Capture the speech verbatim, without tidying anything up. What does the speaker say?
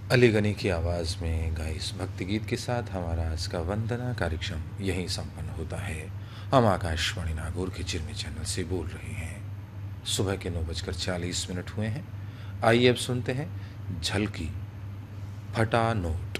अली गनी की आवाज़ में गाए इस भक्ति गीत के साथ हमारा आज का वंदना कार्यक्रम यहीं संपन्न होता है। हम आकाशवाणी नागौर के चिरमी चैनल से बोल रहे हैं। सुबह के नौ बजकर चालीस मिनट हुए हैं। आइए अब सुनते हैं झलकी फटा नोट।